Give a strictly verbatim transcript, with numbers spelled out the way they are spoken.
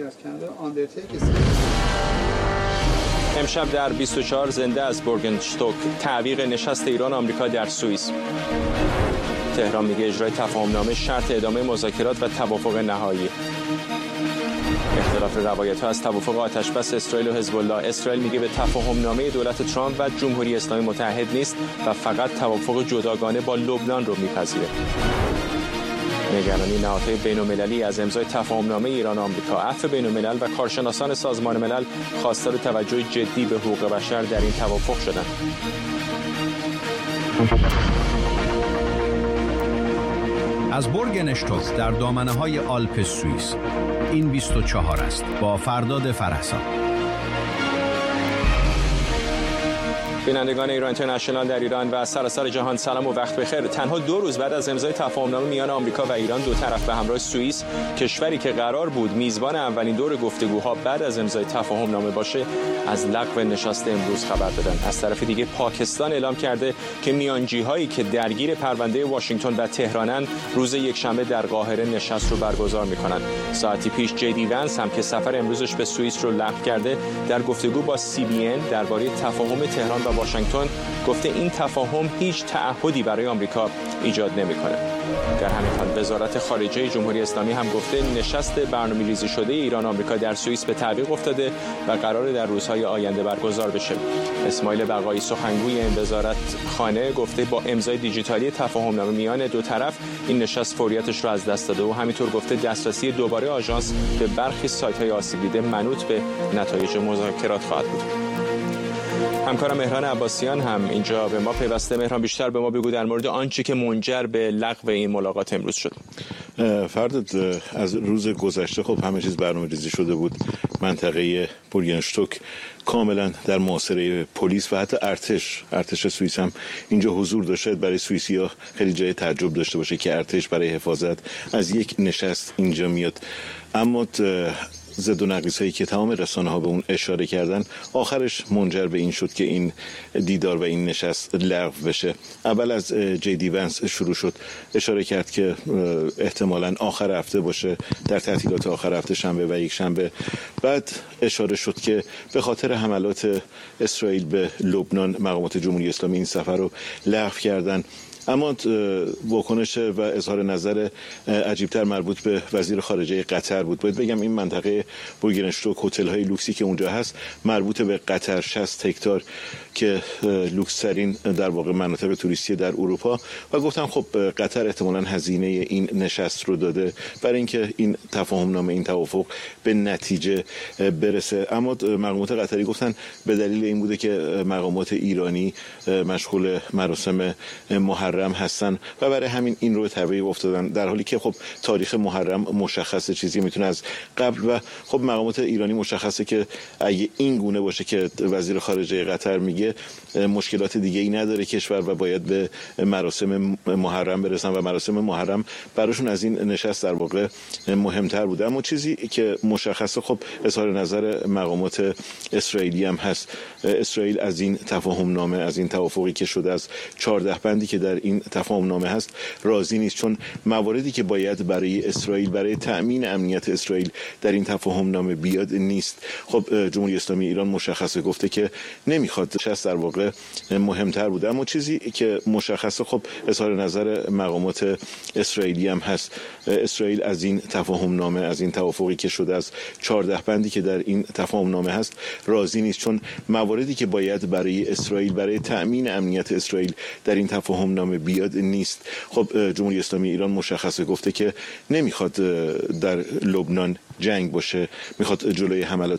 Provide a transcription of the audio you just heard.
امشب در بیست و چهار زنده از بورگنشتوک تعویق نشست ایران آمریکا در سوئیس. تهران میگه اجرای تفاهمنامه شرط ادامه مذاکرات و توافق نهایی. اختلاف روایت‌ها از توافق آتشبس اسرائیل و حزب الله. اسرائیل میگه به تفاهمنامه دولت ترامپ و جمهوری اسلامی متحد نیست و فقط توافق جداگانه با لبنان رو میپذیره. نگرانی نهادهای بین‌المللی از امضای تفاهمنامه ایران آمریکا. عفو بین‌الملل و کارشناسان سازمان ملل خواستار توجه جدی به حقوق بشر در این توافق شدند. از بورگنشتوک در دامنه‌های آلپ سوئیس. این بیست و چهار است با فرداد فرحزاد. بینندگان ایران اینترنشنال در ایران و سراسر جهان سلام و وقت بخیر. تنها دو روز بعد از امضای تفاهمنامه میان آمریکا و ایران، دو طرف به همراه سوئیس، کشوری که قرار بود میزبان اولین دور گفتگوها بعد از امضای تفاهمنامه باشه، از لغو نشست امروز خبر دادن. از طرف دیگه پاکستان اعلام کرده که میانجی‌هایی که درگیر پرونده واشنگتن و تهرانن روز یکشنبه در قاهره نشست رو برگزار میکنن. ساعتی پیش جی دی ونس هم که سفر امروزش به سوئیس رو لغو کرده، در گفتگو با سی بی ان درباره تفاهم تهران و واشنگتن گفته این تفاهم هیچ تعهدی برای آمریکا ایجاد نمی‌کنه. در همین حال وزارت خارجه جمهوری اسلامی هم گفته نشست برنامه‌ریزی شده ایران آمریکا در سوئیس به تعویق افتاده و قرار در روزهای آینده برگزار بشه. اسماعیل بقایی سخنگوی این وزارت خانه گفته با امضای دیجیتالی تفاهمنامه میان دو طرف این نشست فوریتش رو از دست داده و همینطور گفته دسترسی دوباره آژانس به برخی سایت‌های آسیب دیده منوط به نتایج مذاکرات خواهد بود. همکارم مهران عباسیان هم اینجا به ما پیوسته. مهران، بیشتر به ما بگو در مورد آنچه که منجر به لغو این ملاقات امروز شد. فرداد، از روز گذشته خب همه چیز برنامه‌ریزی شده بود. منطقه بورگنشتوک کاملا در محاصره پلیس و حتی ارتش ارتش سوئیس هم اینجا حضور داشته. برای سوئیسی‌ها خیلی جای تعجب داشته باشه که ارتش برای حفاظت از یک نشست اینجا میاد. اما زد و نقیص هایی که تمام رسانه ها به اون اشاره کردن آخرش منجر به این شد که این دیدار و این نشست لغو بشه. اول از جی دی ونس شروع شد، اشاره کرد که احتمالاً آخر هفته باشه، در تعطیلات آخر هفته شنبه و یک شنبه. بعد اشاره شد که به خاطر حملات اسرائیل به لبنان مقامات جمهوری اسلامی این سفر رو لغو کردن. اما واکنش و اظهار نظر عجیبتر مربوط به وزیر خارجه قطر بود. باید بگم این منطقه بورگنشتوک، هتل های لوکسی که اونجا هست مربوط به قطر، شصت هکتار که لوکس ترین در واقع مناطق توریستی در اروپا، و گفتم خب قطر احتمالاً هزینه این نشست رو داده برای اینکه این تفاهمنامه، این توافق به نتیجه برسه. اما مقامات قطری گفتن به دلیل این بوده که مقامات ایرانی مشغول مراسم محرم هستن و برای همین این رو تعویق افتادن، در حالی که خب تاریخ محرم مشخصه، چیزی میتونه از قبل، و خب مقامات ایرانی مشخصه که اگه این گونه باشه که وزیر خارجه قطر میگه مشکلات دیگه ای نداره کشور و باید به مراسم محرم برسن و مراسم محرم براشون از این نشست در واقع مهمتر بوده. اما چیزی که مشخصه خب اظهار نظر مقامات اسرائیلی هم هست. اسرائیل از این تفاهمنامه، از این توافقی که شده، از چهارده بندی که در این تفاهمنامه هست راضی نیست، چون مواردی که باید برای اسرائیل، برای تأمین امنیت اسرائیل در این تفاهمنامه بیاد نیست. خب جمهوری اسلامی ایران مشخصه گفته که نمیخواد، شست در واقع مهمتر بوده. اما چیزی که مشخصه خب اظهار نظر مقامات اسرائیلی هم هست. اسرائیل از این تفاهمنامه، از این توافقی که شده، از چهارده بندی که در این تفاهمنامه هست راضی نیست، چون مواردی که باید برای اسرائیل، برای تأمین امنیت اسرائیل در این تفاهمنامه بیاد نیست. خب جمهوری اسلامی ایران مشخصه گفته که نمیخواد در لبنان جنگ باشه، میخواد جلوی حملات